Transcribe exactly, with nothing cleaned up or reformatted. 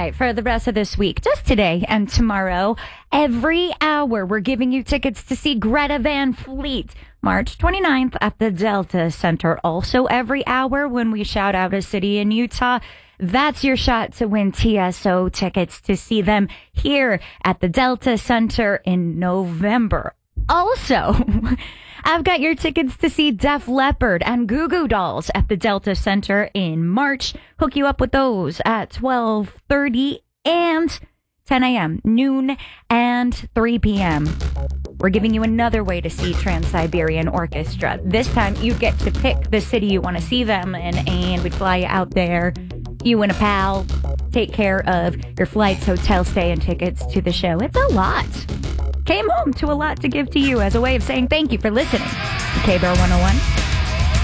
right, for the rest of this week, just today and tomorrow, every hour, we're giving you tickets to see Greta Van Fleet, March twenty-ninth at the Delta Center. Also, every hour when we shout out a city in Utah, that's your shot to win T S O tickets to see them here at the Delta Center in November. Also, I've got your tickets to see Def Leppard and Goo Goo Dolls at the Delta Center in March. Hook you up with those at twelve thirty and ten a.m., noon and three p.m. We're giving you another way to see Trans-Siberian Orchestra. This time, you get to pick the city you want to see them in, and we'd fly you out there. You and a pal take care of your flights, hotel stay, and tickets to the show. It's a lot. Came home to a lot to give to you as a way of saying thank you for listening to K B R one oh one.